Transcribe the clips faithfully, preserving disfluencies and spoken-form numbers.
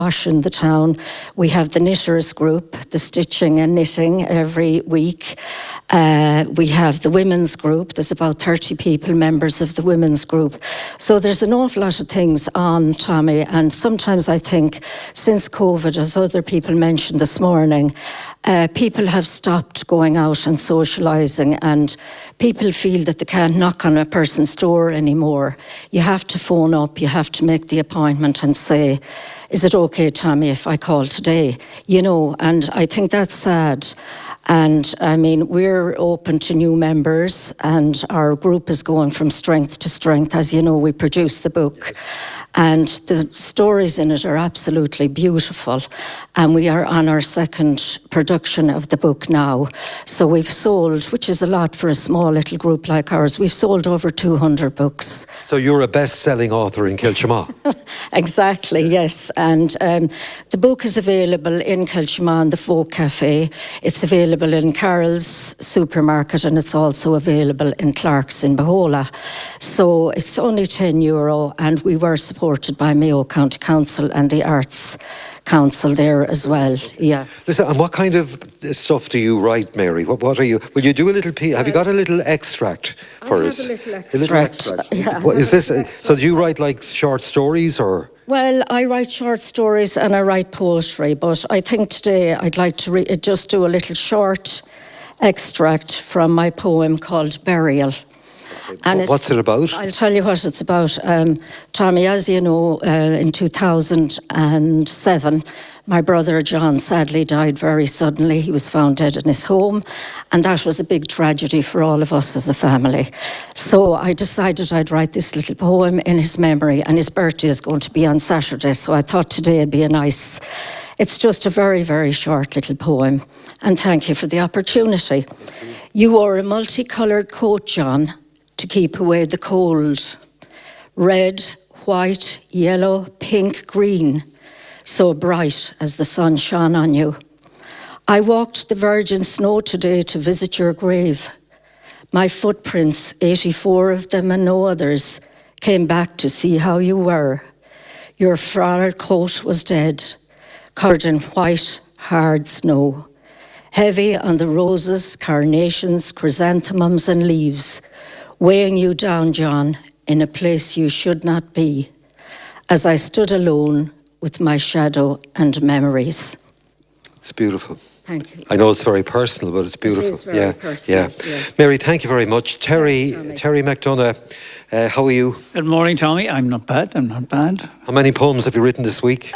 wash in the town. We have the knitters group, the stitching and knitting every week. Uh, we have the women's group. There's about thirty people, members of the women's group. So there's an awful lot of things on, Tommy, and sometimes I think since COVID, as other people mentioned this morning, uh, people have stopped going out and socialising, and people feel that they can't knock on a person's door anymore. You have to phone up, you have to make the appointment and say, is it okay, Tommy, if I call today? You know, and I think that's sad. And I mean, we're open to new members, and our group is going from strength to strength. As you know, we produced the book, and the stories in it are absolutely beautiful. And we are on our second production of the book now. So we've sold, which is a lot for a small little group like ours, we've sold over two hundred books. So you're a best-selling author in Kiltimagh. Exactly, yes. And um, the book is available in Kiltimagh in the Folk Cafe. It's available in Carroll's supermarket, and it's also available in Clark's in Bahola. So it's only ten euro, and we were supported by Mayo County Council and the Arts Council there as well. Yeah. Listen, and what kind of stuff do you write, Mary? What, what are you? Will you do a little piece? Have you got a little extract for I us? have a little extract. A little extract. Yeah, what is this? little So do you write like short stories or? Well, I write short stories and I write poetry, but I think today I'd like to re- just do a little short extract from my poem called Burial. And what's it about? I'll tell you what it's about. Um, Tommy, as you know, uh, in two thousand seven, my brother John sadly died very suddenly. He was found dead in his home, and that was a big tragedy for all of us as a family. So I decided I'd write this little poem in his memory, and his birthday is going to be on Saturday, so I thought today would be a nice... It's just a very, very short little poem, and thank you for the opportunity. You wore a multicoloured coat, John, to keep away the cold. Red, white, yellow, pink, green, so bright as the sun shone on you. I walked the virgin snow today to visit your grave. My footprints, eighty-four of them and no others, came back to see how you were. Your floral coat was dead, covered in white, hard snow, heavy on the roses, carnations, chrysanthemums and leaves, weighing you down, John, in a place you should not be, as I stood alone with my shadow and memories. It's beautiful. Thank you. I know it's very personal, but it's beautiful. It is very yeah, personal, yeah. yeah. Mary, thank you very much. Terry, Thanks, Terry McDonough, uh, how are you? Good morning, Tommy. I'm not bad. I'm not bad. How many poems have you written this week?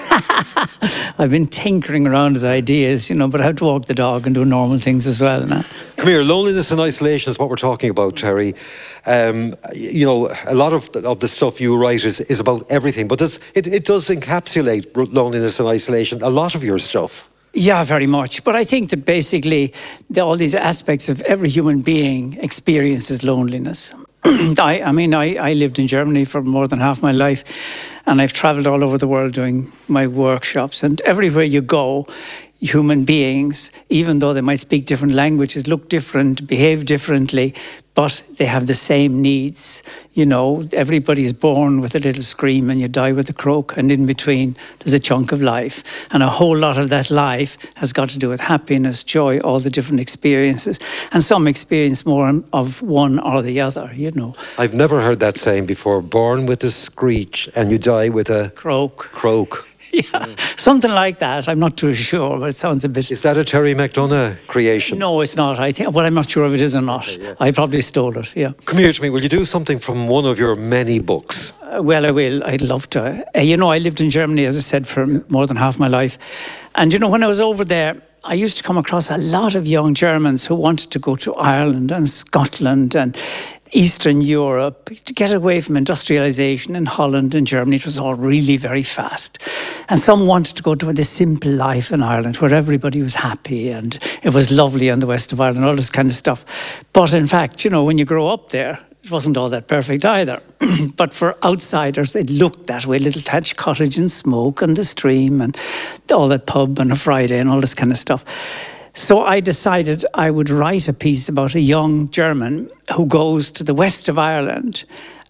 I've been tinkering around with ideas, you know, but I have to walk the dog and do normal things as well. Now. Come here, loneliness and isolation is what we're talking about, Terry. Um, you know, a lot of, of the stuff you write is, is about everything, but this, it, it does encapsulate loneliness and isolation, a lot of your stuff. Yeah, very much. But I think that basically the, all these aspects of every human being experiences loneliness. I, I mean, I, I lived in Germany for more than half my life, and I've travelled all over the world doing my workshops, and everywhere you go, human beings, even though they might speak different languages, look different, behave differently, but they have the same needs. You know, everybody is born with a little scream and you die with a croak, and in between there's a chunk of life. And a whole lot of that life has got to do with happiness, joy, all the different experiences. And some experience more of one or the other, you know. I've never heard that saying before, born with a screech and you die with a... Croak. Croak. Yeah, something like that. I'm not too sure, but it sounds a bit... Is that a Terry McDonough creation? No, it's not. I think. Well, I'm not sure if it is or not. Okay, yeah. I probably stole it, yeah. Come here to me. Will you do something from one of your many books? Uh, well, I will. I'd love to. Uh, you know, I lived in Germany, as I said, for more than half my life. And, you know, when I was over there, I used to come across a lot of young Germans who wanted to go to Ireland and Scotland and Eastern Europe to get away from industrialisation in Holland and Germany. It was all really very fast. And some wanted to go to a simple life in Ireland where everybody was happy and it was lovely on the west of Ireland, all this kind of stuff. But in fact, you know, when you grow up there, it wasn't all that perfect either. But for outsiders, it looked that way. Little thatched cottage and smoke and the stream and all that pub on a Friday and all this kind of stuff. So I decided I would write a piece about a young German who goes to the west of Ireland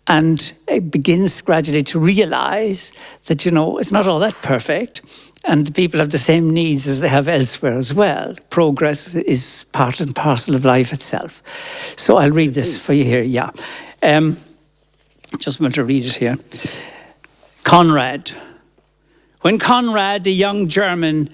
and it begins gradually to realise that, you know, it's not all that perfect, and the people have the same needs as they have elsewhere as well. Progress is part and parcel of life itself. So I'll read this for you here, yeah. Um, just want to read it here. Conrad. When Conrad, a young German,